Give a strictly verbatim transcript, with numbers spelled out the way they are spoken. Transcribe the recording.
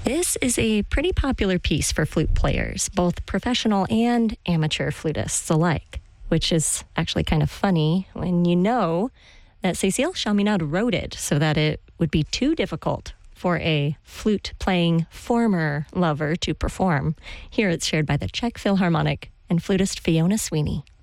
This is a pretty popular piece for flute players, both professional and amateur flutists alike, which is actually kind of funny when you know that Cécile Chaminade wrote it so that it would be too difficult for a flute-playing former lover to perform. Here it's shared by the Czech Philharmonic and flutist Fiona Sweeney.